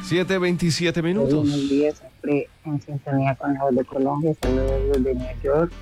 7:27. Buenos días, siempre en sintonía con la voz de Colombia. Saludos desde New York.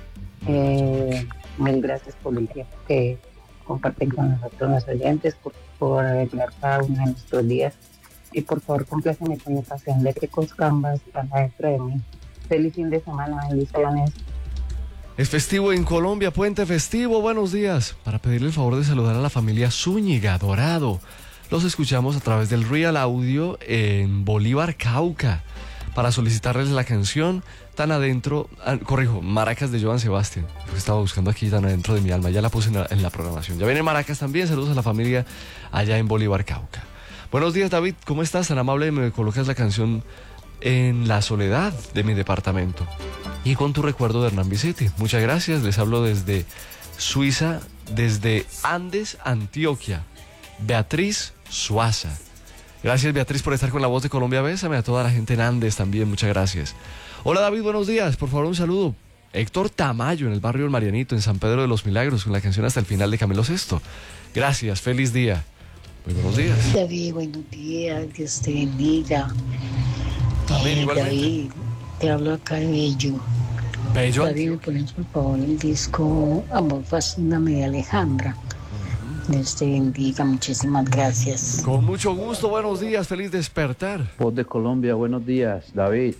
Mil gracias por el tiempo que comparten con nosotros los oyentes, por arreglar cada uno de nuestros días. Y por favor, compláceme con la canción de Pecos Cambas para dentro de mí. Feliz fin de semana, bendiciones. Es festivo en Colombia, puente festivo. Buenos días. Para pedirle el favor de saludar a la familia Zúñiga Dorado. Los escuchamos a través del Real Audio en Bolívar, Cauca, para solicitarles la canción Tan Adentro, Maracas de Joan Sebastián. Estaba buscando aquí Tan Adentro de mi alma, ya la puse en la programación. Ya viene Maracas también, saludos a la familia allá en Bolívar, Cauca. Buenos días, David, ¿cómo estás? Tan amable, me colocas la canción En la soledad de mi departamento. Y con tu recuerdo de Hernán Vicente. Muchas gracias, les hablo desde Suiza, desde Andes, Antioquia. Beatriz Suaza. Gracias, Beatriz, por estar con la voz de Colombia. Bésame a toda la gente en Andes también, muchas gracias. Hola, David, buenos días. Por favor, un saludo. Héctor Tamayo, en el barrio El Marianito, en San Pedro de los Milagros, con la canción Hasta el Final de Camilo Sesto. Gracias, feliz día. Muy buenos días. David, buenos días, Dios te bendiga. Amén, igualmente. David, te hablo acá de Bello. Bello. David, me pones por favor el disco Amor Fascíname de Alejandra. Dios te bendiga, muchísimas gracias. Con mucho gusto, buenos días, feliz despertar. Voz de Colombia, buenos días, David.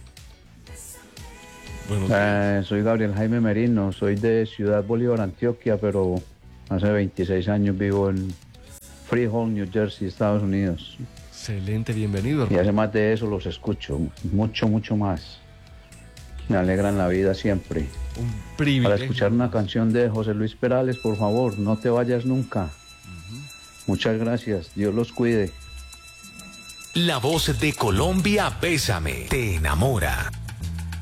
Buenos días. Soy Gabriel Jaime Merino, soy de Ciudad Bolívar, Antioquia, pero hace 26 años vivo en Freehold, New Jersey, Estados Unidos. Excelente, bienvenido, hermano. Y hace más de eso los escucho, mucho más. Me alegran la vida siempre. Un privilegio. Para escuchar una canción de José Luis Perales, por favor, no te vayas nunca. Muchas gracias, Dios los cuide. La voz de Colombia, bésame, te enamora.